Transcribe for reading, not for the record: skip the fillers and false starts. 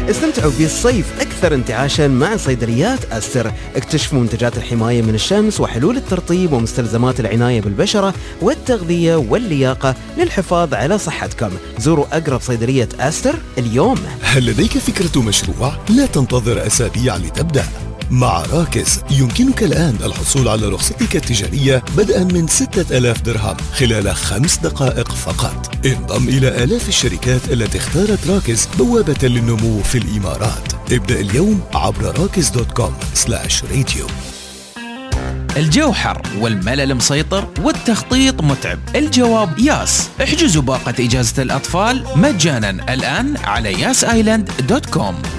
استمتعوا بالصيف أكثر انتعاشا مع صيدليات أستر. اكتشفوا منتجات الحماية من الشمس وحلول الترطيب ومستلزمات العناية بالبشرة والتغذية واللياقة للحفاظ على صحتكم. زوروا أقرب صيدلية أستر اليوم. هل لديك فكرة مشروع؟ لا تنتظر أسابيع لتبدأ. مع راكز يمكنك الآن الحصول على رخصتك التجارية بدءا من 6000 درهم خلال 5 دقائق فقط. انضم إلى آلاف الشركات التي اختارت راكز بوابة للنمو في الإمارات. ابدأ اليوم عبر rakiz.com/radio. الجو حر والملل مسيطر والتخطيط متعب. الجواب ياس. احجزوا باقة إجازة الأطفال مجانا الآن على yasisland.com.